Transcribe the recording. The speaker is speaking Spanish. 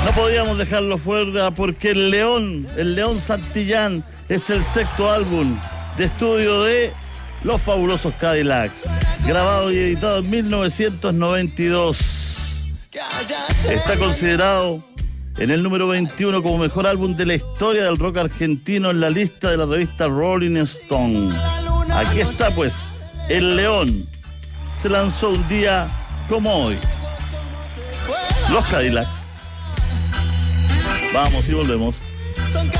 No podíamos dejarlo fuera porque el León Santillán es el sexto álbum de estudio de Los Fabulosos Cadillacs, grabado y editado en 1992. Está considerado en el número 21 como mejor álbum de la historia del rock argentino en la lista de la revista Rolling Stone. Aquí está pues, el León se lanzó un día como hoy. Los Cadillacs. Vamos y volvemos.